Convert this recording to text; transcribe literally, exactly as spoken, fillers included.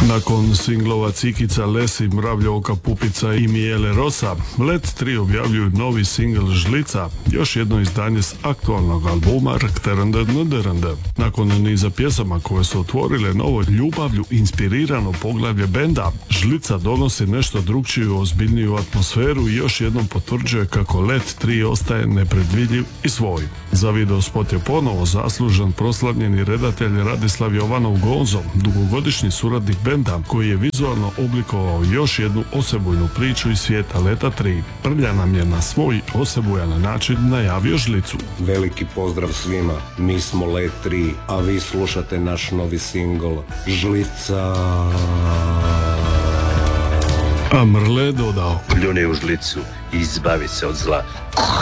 Nakon singlova Cikica, Lesi, Mravlja oka pupica i Mijele Rosa, Let tri objavljuju novi singl Žlica, još jedno izdanje s aktualnog albuma Rkterende Nderende. Nakon niza pjesama koje su otvorile novo ljubavlju inspirirano poglavlje benda, Žlica donosi nešto drukčiju, ozbiljniju atmosferu i još jednom potvrđuje kako Let tri ostaje nepredvidljiv i svoj. Za videospot je ponovo zaslužan proslavljeni redatelj Radislav Jovanov Gonzo, dugogodišnji suradnik benda koji je vizualno oblikovao još jednu osebujnu priču iz svijeta Leta tri. Prlja nam je na svoj osebujan način najavio Žlicu. Veliki pozdrav svima, mi smo Let tri, a vi slušate naš novi singl Žlica. A Mrle dodao: Pljuni u žlicu i izbavi se od zla.